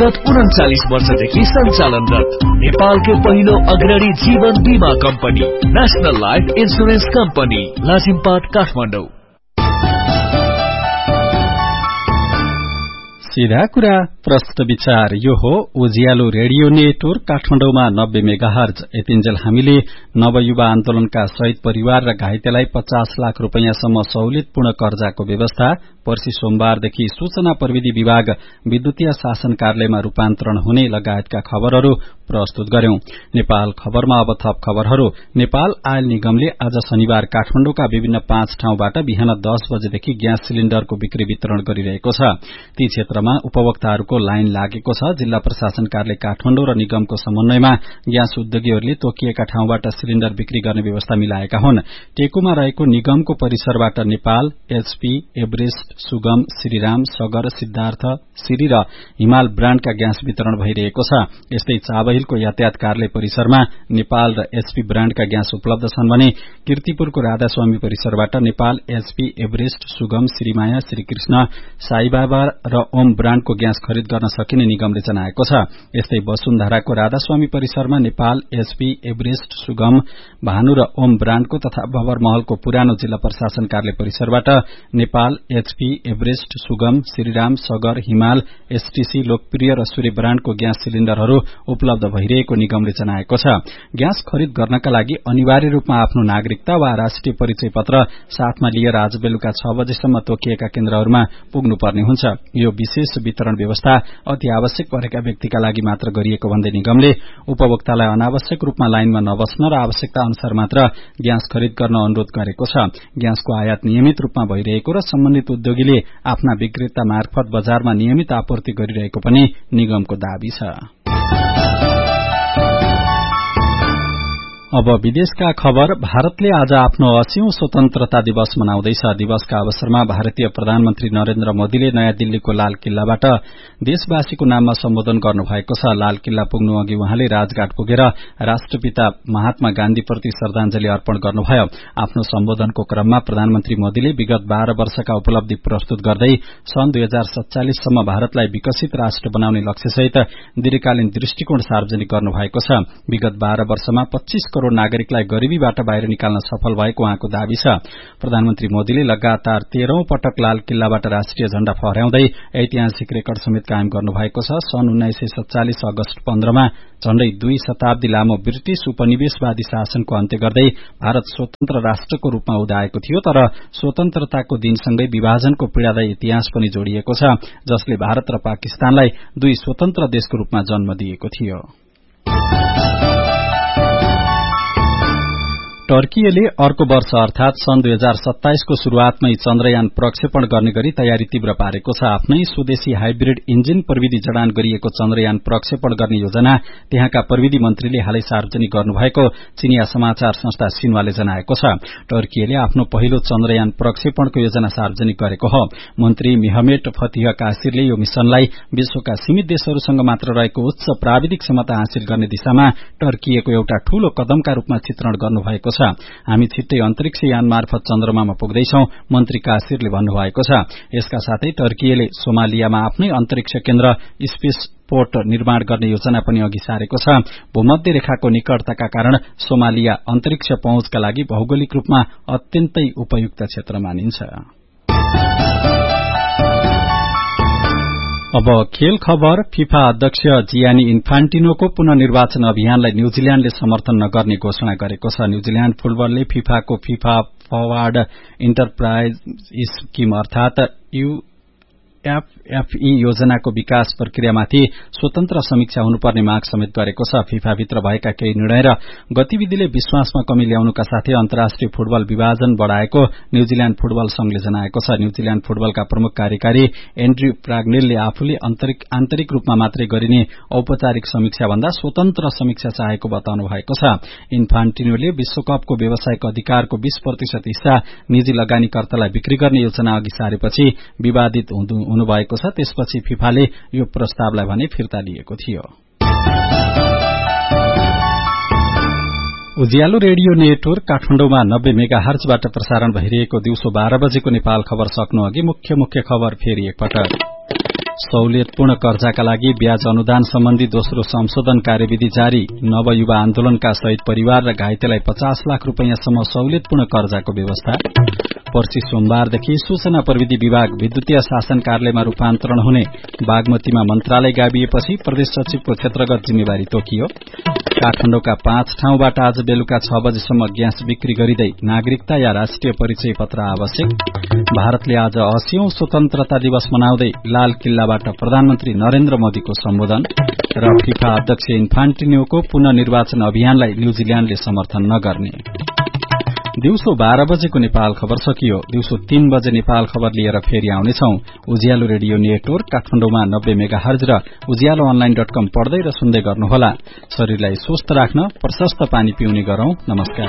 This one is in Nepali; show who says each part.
Speaker 1: विगत 39 वर्षदेखि सञ्चालनरत नेपालकै पहिलो अग्रणी जीवन बीमा company national life insurance company Lazimpat Kathmandu.
Speaker 2: सीधा कुरा प्रस्त विचार यो हो उज्यालो रेडियो नेटवर्क काठमाडौँमा 90 मेगाहर्ज। यतिन्जेल हामीले नवयुवा आन्दोलनका शहीद परिवार र घाइतेलाई 50 लाख रुपैयाँसम्म सहुलियतपूर्ण कर्जाको व्यवस्था पर्सि सोमबारदेखि सूचना प्रविधि विभाग विद्युतीय शासन कार्यालयमा रूपान्तरण हुने लगायतका खबरहरू प्रस्तुत गर्यौं। नेपाल खबरमा अब थप खबरहरू। नेपाल आयल निगमले आज शनिबार काठमाडौँका विभिन्न 5 ठाउँबाट बिहान 10 बजेदेखि ग्यास सिलिण्डरको बिक्री वितरण गरिरहेको छ। ती क्षेत्रमा उपभोक्ताहरूको लाइन लागेको छ। जिल्ला प्रशासन कार्यालय काठमाडौँ र निगमको समन्वयमा ग्यास उद्योगीहरूले तोकिएका ठाउँबाट सिलिण्डर बिक्री गर्ने व्यवस्था मिलाएका हुन्। टेकुमा रहेको निगमको परिसरबाट नेपाल, एचपी, एभरेस्ट, सुगम, श्रीराम, सगर, सिद्धार्थ, सिरी र हिमाल ब्राण्डका ग्यास वितरण भइरहेको छ। यस्तै चाबहिलको यातायात कार्यालय परिसरमा नेपाल र एचपी ब्राण्डका ग्यास उपलब्ध छन् भने कीर्तिपुरको राधास्वामी परिसरबाट नेपाल, एचपी, एभरेस्ट, सुगम, श्रीमाया, श्रीकृष्ण, साईबाबा र ओम ब्राण्डको ग्यास खरिद गर्न सकिने निगमले जनाएको छ। यस्तै वसुन्धराको राधास्वामी परिसरमा नेपाल, एचपी, एभरेस्ट, सुगम, भानु र ओम ब्राण्डको तथा बबरमहलको पुरानो जिल्ला प्रशासन कार्यालय परिसरबाट नेपाल, एचपी, एभरेस्ट, सुगम, श्रीराम, सगर, हिमाल, एसटीसी, लोकप्रिय र सूर्य ब्राण्डको ग्यास सिलिण्डरहरू उपलब्ध भइरहेको निगमले जनाएको छ। ग्यास खरिद गर्नका लागि अनिवार्य रूपमा आफ्नो नागरिकता वा राष्ट्रिय परिचय पत्र साथमा लिएर आज बेलुका 6 बजेसम्म तोकिएका केन्द्रहरूमा पुग्नुपर्ने हुन्छ। यो विशेष वितरण व्यवस्था अति आवश्यक परेका व्यक्तिका लागि मात्र गरिएको भन्दै निगमले उपभोक्तालाई अनावश्यक रूपमा लाइनमा नबस्न र आवश्यकता अनुसार मात्र ग्यास खरिद गर्न अनुरोध गरेको छ। ग्यासको आयात नियमित रूपमा भइरहेको र सम्बन्धित उद्योगीले आफ्ना विक्रेता मार्फत बजारमा नियमित आपूर्ति गरिरहेको पनि निगमको दावी छ। अब विदेशका खबर। भारतले आज आफ्नो 80औं स्वतन्त्रता दिवस मनाउँदैछ। दिवसका अवसरमा भारतीय प्रधानमन्त्री नरेन्द्र मोदीले नयाँ दिल्लीको लाल किल्लाबाट देशवासीको नाममा सम्बोधन गर्नुभएको छ। लाल किल्ला पुग्नु अघि उहाँले राजघाट पुगेर राष्ट्रपिता महात्मा गान्धीप्रति श्रद्धांजलि अर्पण गर्नुभयो। आफ्नो सम्बोधनको क्रममा प्रधानमन्त्री मोदीले विगत 12 वर्षका उपलब्धि प्रस्तुत गर्दै सन् 2047 सम्म भारतलाई विकसित राष्ट्र बनाउने लक्ष्यसहित दीर्घकालीन दृष्टिकोण सार्वजनिक गर्नुभएको छ। विगत 12 वर्षमा 25 करोड़ नागरिकलाई गरीबीबाट बाहिर निकाल्न सफल भएको उहाँको दावी छ। प्रधानमन्त्री मोदीले लगातार 13औं पटक लाल किल्लाबाट राष्ट्रिय झण्डा फहराउँदै ऐतिहासिक रेकर्ड समेत कायम गर्नुभएको छ। सन् 1947 अगस्त 15 मा झण्डै 2 शताब्दी लामो ब्रिटिश उपनिवेशवादी शासनको अन्त्य गर्दै भारत स्वतन्त्र राष्ट्रको रूपमा उदाएको थियो। तर स्वतन्त्रताको दिनसँगै विभाजनको पीड़ादायी इतिहास पनि जोडिएको छ, जसले भारत र पाकिस्तानलाई 2 स्वतन्त्र देशको रूपमा जन्म दिएको थियो। टर्कीले अर्को वर्ष अर्थात सन् 2027 को शुरूआतमै चन्द्रयान प्रक्षेपण गर्ने गरी तयारी तीव्र पारेको छ। आफ्नै स्वदेशी हाइब्रिड इन्जिन प्रविधि जडान गरिएको चन्द्रयान प्रक्षेपण गर्ने योजना त्यहाँका प्रविधि मन्त्रीले हालै सार्वजनिक गर्नुभएको चिनिया समाचार संस्था सिन्वाले जनाएको छ। टर्कीले आफ्नो पहिलो चन्द्रयान प्रक्षेपणको योजना सार्वजनिक गरेको हो। मन्त्री मेहमेट फतिह कासिरले यो मिशनलाई विश्वका सीमित देशहरूसँग मात्र रहेको उच्च प्राविधिक क्षमता हासिल गर्ने दिशामा टर्कीको एउटा ठूलो कदमका रूपमा चित्रण गर्नुभएको छ। हामी छिट्टै अन्तरिक्ष यान मार्फत चन्द्रमामा पुग्दैछौं, मन्त्री कासिरले भन्नुभएको छ। यसका साथै टर्कीले सोमालियामा आफ्नै अन्तरिक्ष केन्द्र स्पेस पोर्ट निर्माण गर्ने योजना पनि अघि सारेको छ। भूमध्य रेखाको निकटताका कारण सोमालिया अन्तरिक्ष पहुँचका लागि भौगोलिक रूपमा अत्यन्तै उपयुक्त क्षेत्र मानिन्छ। अब खेल खबर। फिफा अध्यक्ष जियानी इन्फान्टिनोको पुनर्निर्वाचन अभियानलाई न्यूजील्याण्डले समर्थन नगर्ने घोषणा गरेको छ। न्यूजील्याण्ड फुटबलले फिफाको फिफा फरवर्ड इन्टरप्राइज स्किम अर्थात एफएफई योजनाको विकास प्रक्रियामाथि स्वतन्त्र समीक्षा हुनुपर्ने माग समेत गरेको छ। फिफाभित्र भएका केही निर्णय र गतिविधिले विश्वासमा कमी ल्याउनुका साथै अन्तर्राष्ट्रिय फुटबल विभाजन बढ़ाएको न्यूजील्याण्ड फुटबल संघले जनाएको छ। न्यूजील्याण्ड फुटबलका प्रमुख कार्यकारी एन्ड्रयू प्राग्नेलले आफूले आन्तरिक रूपमा मात्रै गरिने औपचारिक समीक्षा भन्दा स्वतन्त्र समीक्षा चाहेको बताउनु भएको छ। इन्फान्टिनोले विश्वकपको व्यावसायिक अधिकारको 20% हिस्सा निजी लगानीकर्तालाई बिक्री गर्ने योजना अघि सारेपछि विवादित हुनुभएको छ। त्यसपछि फिफाले यो प्रस्तावलाई भने फिर्ता लिएको थियो। उज्यालो रेडियो नेटवर्क काठमाडौँमा 90 मेगाहर्जबाट प्रसारण भइरहेको दिउँसो 12 बजेको नेपाल खबर सक्नु अघि मुख्य खबर फेरि एकपटक। सहुलियतपूर्ण कर्जाका लागि ब्याज अनुदान सम्बन्धी दोस्रो संशोधन कार्यविधि जारी। नवयुवा आन्दोलनका शहीद परिवार र घाइतेलाई 50 लाख रूपैयाँसम्म सहुलियतपूर्ण कर्जाको व्यवस्था। पर्सि सोमबारदेखि सूचना प्रविधि विभाग विद्युतीय शासन कार्यालयमा रूपान्तरण हुने। बागमतीमा मन्त्रालय गाभिएपछि प्रदेश सचिवको क्षेत्रगत जिम्मेवारी तोकियो। काठमाडौँका 5 ठाउँबाट आज बेलुका 6 बजेसम्म ग्यास बिक्री गरिँदै नागरिकता या राष्ट्रिय परिचय पत्र आवश्यक। भारतले आज 80औं स्वतन्त्रता दिवस मनाउँदै लाल किल्लाबाट प्रधानमन्त्री नरेन्द्र मोदीको सम्बोधन र फिफा अध्यक्ष इन्फान्टिनोको पुनर्निर्वाचन अभियानलाई न्यूजील्याण्डले समर्थन नगर्ने। दिउँसो 12 बजेको नेपाल खबर सकियो। दिउँसो 3 बजे नेपाल खबर लिएर फेरि आउनेछौं। उज्यालो रेडियो नेटवर्क काठमाडौँमा 90 मेगाहर्ज र उज्यालो अनलाइन.com पढ्दै र सुन्दै गर्नुहोला। शरीरलाई स्वस्थ राख्न प्रशस्त पानी पिउने गरौं। नमस्कार।